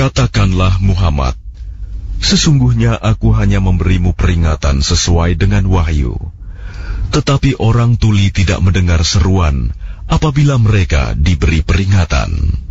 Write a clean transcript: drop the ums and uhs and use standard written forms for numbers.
Katakanlah Muhammad, sesungguhnya aku hanya memberimu peringatan sesuai dengan wahyu. Tetapi orang tuli tidak mendengar seruan apabila mereka diberi peringatan.